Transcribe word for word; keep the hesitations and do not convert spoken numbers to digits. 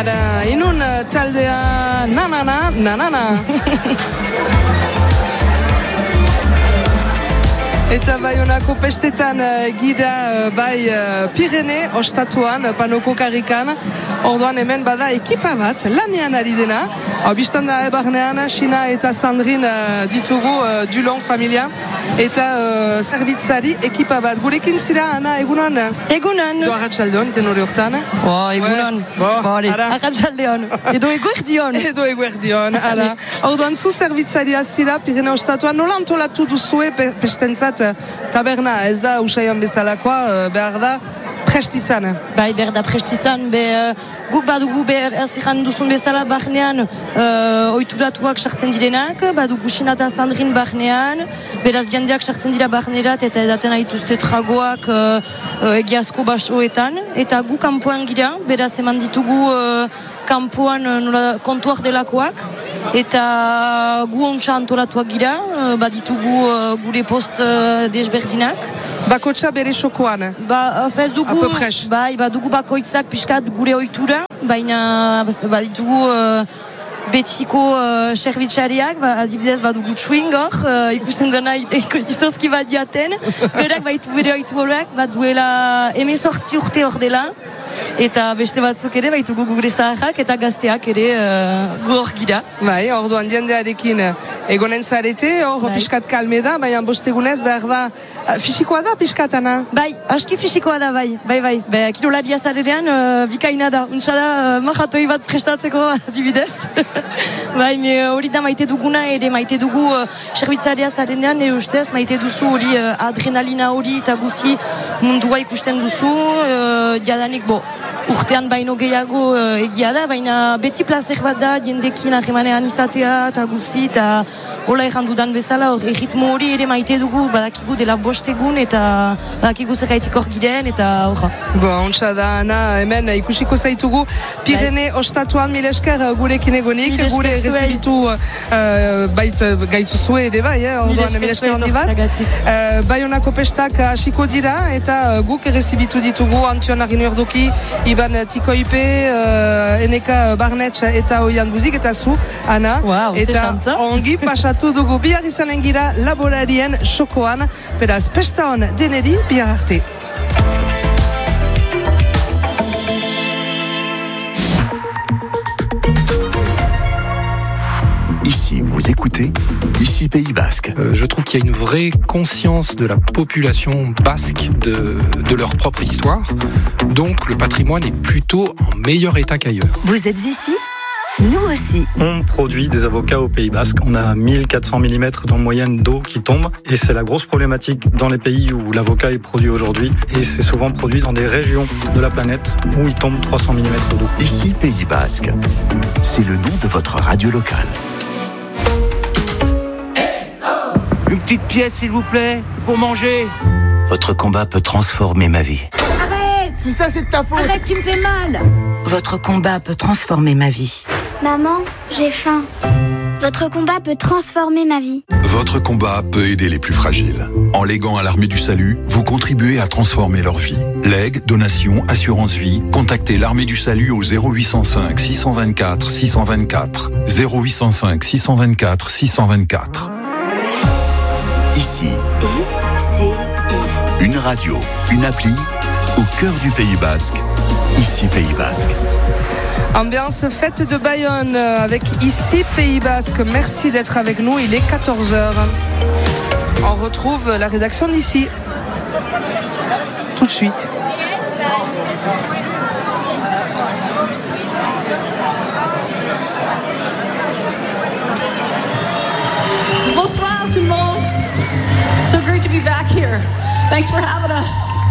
Ara, inun taldea nanana, nanana. Eta bai honako pestetan uh, gira uh, bai uh, Pirene ostatuan, uh, Panoko karrikan. Orduan hemen bada ekipa bat, lanean ari dena. Bistan da ebarnean, Xina eta Sandrin uh, ditugu uh, Dulon familia. Eta uh, zerbitzari ekipa bat. Gurekin zira, Ana, egunon? Egunon. Do arratsaldeon, tenore hortan. Oh, egunon. Bo, ara. Arratsaldeon. Edo eguerdion. Edo eguerdion, ara. Orduan zu zerbitzaria zira, Pirene ostatuan, nola antolatu duzue pe, pestentzat taberna, ez da usaian bezalakoa, behar da prest izan. Bai, behar da prest izan, be, uh, guk badugu behar erzijan duzun bezala barnean uh, oituratuak sartzen direnak, badugu Xina eta Sandrin barnean, beraz jendeak sartzen dira barnerat eta edaten haituzte tragoak uh, uh, egiazko basoetan, eta gu kanpoan gira, beraz eman ditugu uh, kanpoan uh, kontuak delakoak, eta gu ontsa antolatuak gira, uh, baditugu uh, gure post uh, desberdinak. Bakotxa bere sokoan? Ba, fez dugu, bai, badugu bakoitzak pixkat gure ohitura, baina baditugu uh, betiko uh, serbitzariak, ba, adibidez badugu txuing hor, uh, ikusten duena izozki bat diaten, berak baitu bere ohiturak, bat duela emezortzi urte hor dela, eta beste batzuk ere baitugu gure zaharrak eta gazteak ere uh, gu hor gira. Bai, orduan jendearekin egonen zarete, hor bai. Piskat kalme da, baina bostegunez behar da, fisikoa da piskatana? Bai, aski fisikoa da, bai, bai, bai, bai, kirolaria zarerean uh, bikaina da, untsa da uh, maratoi bat prestatzeko adibidez. Bai, hori da maite duguna, ere maite dugu uh, serbitzaria zarenean, ere ustez, maite duzu hori uh, adrenalina hori eta guzi mundua ikusten duzu, uh, jadanik, bo, urtean baino gehiago uh, egia da, baina beti plazer bat da jendekin ahemanean izatea eta guzi, eta hola errandudan bezala, hor erritmo hori ere maite dugu, badakigu dela bostegun eta badakigu zerraitik hor giren, eta horra. Bo, ontsa da, Ana, hemen ikusiko zaitugu Pirene ostatuan, mil esker gurekin egonik, gure rezibitu uh, bait gaitzuzue ere bai, eh? Orduan, mil esker handi bat. Uh, bai honako pestak hasiko dira, eta uh, guk rezibitu ditugu Antion Arinuerdoki, Iban Tikoipe, uh, Eneka Barnetx eta Oian Guzik, eta zu, Ana. Wow, eta ongi pasatu dugu bihar izanen gira laborarien sokoan, beraz, pesta hon deneri bihar arte. Ici, vous écoutez, ici Pays Basque. Euh, je trouve qu'il y a une vraie conscience de la population basque de, de leur propre histoire. Donc le patrimoine est plutôt en meilleur état qu'ailleurs. Vous êtes ici ? Nous aussi. On produit des avocats au Pays Basque. On a mille quatre cents millimètres en moyenne d'eau qui tombe. Et c'est la grosse problématique dans les pays où l'avocat est produit aujourd'hui. Et c'est souvent produit dans des régions de la planète où il tombe trois cents millimètres d'eau. Ici Pays Basque. C'est le nom de votre radio locale. Une petite pièce, s'il vous plaît, pour manger. Votre combat peut transformer ma vie. Arrête! Tout ça, c'est de ta faute. Arrête, tu me fais mal. Votre combat peut transformer ma vie. Maman, j'ai faim. Votre combat peut transformer ma vie. Votre combat peut aider les plus fragiles. En léguant à l'Armée du Salut, vous contribuez à transformer leur vie. Legs, donations, assurance vie, contactez l'Armée du Salut au zéro huit cent cinq six cent vingt-quatre six cent vingt-quatre. zéro huit cent cinq six cent vingt-quatre six cent vingt-quatre. Ici, I C I. Une radio, une appli, au cœur du Pays Basque. Ici Pays Basque. Ambiance fête de Bayonne avec Ici Pays Basque. Merci d'être avec nous, il est quatorze heures. On retrouve la rédaction d'Ici. Tout de suite. Bonsoir tout le monde. So great to be back here. Thanks for having us.